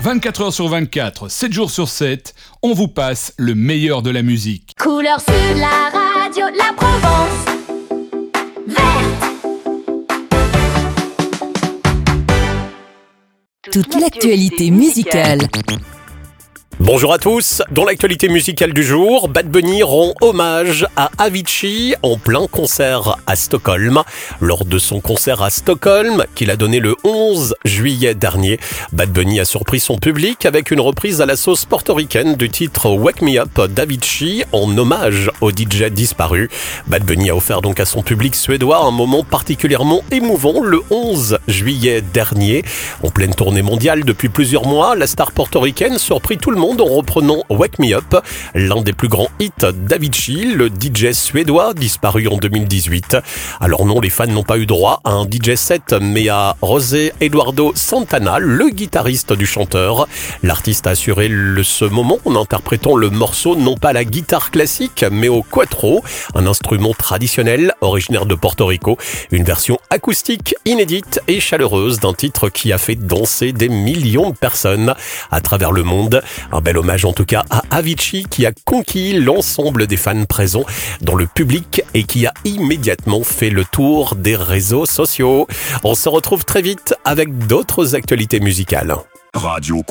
24 heures sur 24, 7 jours sur 7, on vous passe le meilleur de la musique. Couleur sur la radio, la Provence verte. Toute l'actualité musicale. Bonjour à tous, dans l'actualité musicale du jour, Bad Bunny rend hommage à Avicii en plein concert à Stockholm. Lors de son concert à Stockholm, qu'il a donné le 11 juillet dernier, Bad Bunny a surpris son public avec une reprise à la sauce portoricaine du titre Wake Me Up d'Avicii en hommage au DJ disparu. Bad Bunny a offert donc à son public suédois un moment particulièrement émouvant le 11 juillet dernier. En pleine tournée mondiale depuis plusieurs mois, la star portoricaine surprit tout le monde en reprenant Wake Me Up, l'un des plus grands hits d'Avicii, le DJ suédois disparu en 2018. Alors non, les fans n'ont pas eu droit à un DJ set, mais à José Eduardo Santana, le guitariste du chanteur. L'artiste a assuré ce moment en interprétant le morceau non pas à la guitare classique, mais au cuatro, un instrument traditionnel originaire de Porto Rico, une version acoustique inédite et chaleureuse d'un titre qui a fait danser des millions de personnes à travers le monde. Un bel hommage en tout cas à Avicii qui a conquis l'ensemble des fans présents dans le public et qui a immédiatement fait le tour des réseaux sociaux. On se retrouve très vite avec d'autres actualités musicales. Radio